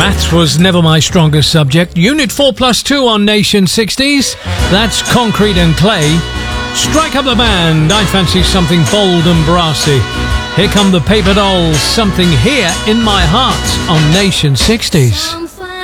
Maths was never my strongest subject. Unit 4+2 on Nation 60s. That's Concrete and Clay. Strike up the band. I fancy something bold and brassy. Here come the Paper Dolls. Something Here in My Heart on Nation 60s.